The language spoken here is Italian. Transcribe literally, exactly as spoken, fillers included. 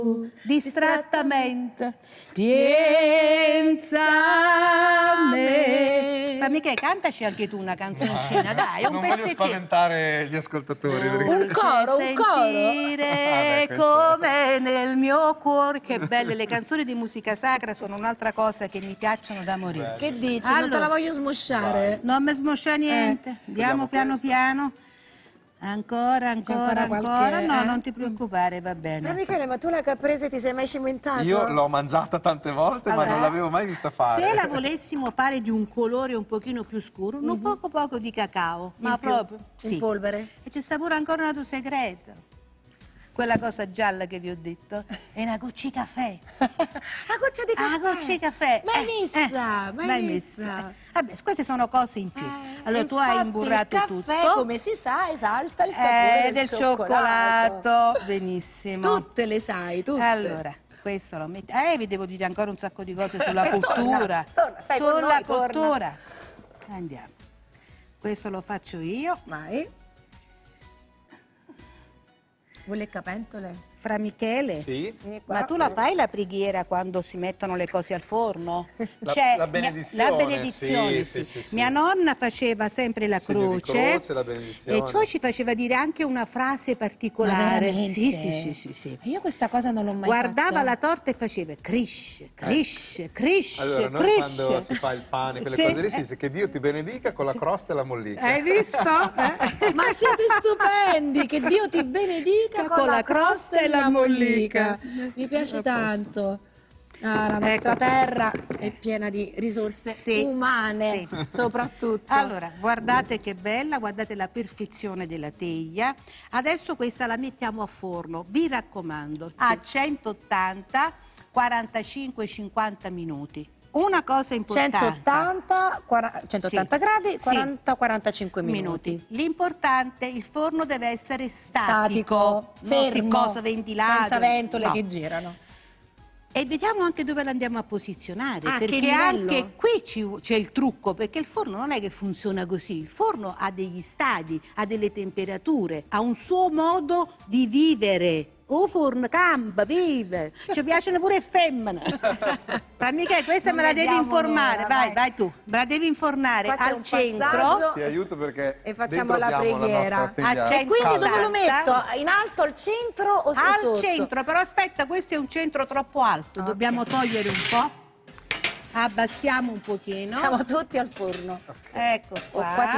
distrattamente pensa a me. Ma mica cantaci anche tu una canzoncina, dai, un non voglio pezzettino. spaventare gli ascoltatori. Perché... Un coro, un coro. Sentire Vabbè, come nel mio cuore. Che belle, le canzoni di musica sacra sono un'altra cosa che mi piacciono da morire. Che dici? Allora, non te la voglio smosciare? Non mi smoscia niente. Eh. Andiamo piano questa? piano. Ancora, ancora, ancora ancora. qualche- No, eh? non ti preoccupare, va bene. Però Michele, ma tu la caprese ti sei mai cimentato? Io l'ho mangiata tante volte, Allora, ma non l'avevo mai vista fare. Se la volessimo fare di un colore un pochino più scuro, un poco poco di cacao, ma più? proprio In sì. polvere? E c'è sta pure ancora un altro segreto. Quella cosa gialla che vi ho detto è una goccia di caffè. La goccia di caffè? Ah, goccia di caffè. Mai Eh, messa, eh, mai messa. messa. Eh, Vabbè, queste sono cose in più. Eh, Allora tu hai infatti imburrato il tutto. caffè, come si sa, esalta il sapore Eh, del, del cioccolato. Benissimo. Tutte le sai, tutte. Allora, questo lo metti. Eh, vi devo dire ancora un sacco di cose sulla Torna, cottura. torna, stai con sulla noi, torna. cottura. Andiamo. Questo lo faccio io. Mai. Vuole capentole? Fra Michele. Sì? Vieni qua. Ma tu la fai la preghiera quando si mettono le cose al forno? La- Cioè, la mia- benedizione, la benedizione, sì, sì, sì, sì. Mia nonna faceva sempre la Segno di croce, croce, la benedizione. e poi ci faceva dire anche una frase Ma particolare. veramente? Sì, sì, sì, sì, sì. Io questa cosa non l'ho mai Guardava fatta. la torta e faceva crisce, crisce, crisce, Allora, noi crisce. quando si fa il pane, quelle Sì, cose lì, si eh. dice che Dio ti benedica con la crosta e la mollica. Hai visto? Eh? Ma siete stupendi, che Dio ti benedica con, la crosta e la mollica. Mi piace tanto. Ah, la nostra Ecco. terra è piena di risorse Sì, umane, sì. soprattutto. Allora, guardate che bella, guardate la perfezione della teglia. Adesso questa la mettiamo a forno, vi raccomando, a centottanta, quarantacinque cinquanta minuti. Una cosa importante. centottanta, quaranta, centottanta Sì. gradi, Sì. quaranta quarantacinque minuti. L'importante, il forno deve essere Statico, statico, non fermo, si cosa ventilato. senza ventole no. che girano. E vediamo anche dove l'andiamo a posizionare, Ah, che perché livello? anche qui ci- c'è il trucco, perché il forno non è che funziona così, il forno ha degli stadi, ha delle temperature, ha un suo modo di vivere. O forno campa, vive, ci piacciono pure le femmine. Fra Michele, questa Non me la devi vediamo informare, l'ora, vai, vai. vai tu, me la devi informare Qua c'è al un centro. passaggio. Ti aiuto perché E facciamo dentro la abbiamo preghiera. La nostra teglia A E quindi calda. dove lo metto? ottanta. In alto al centro o su Al sotto? centro, però aspetta, questo è un centro troppo alto, Ok. dobbiamo togliere un po', abbassiamo un pochino. Siamo tutti al forno. Ecco O qua. qua ti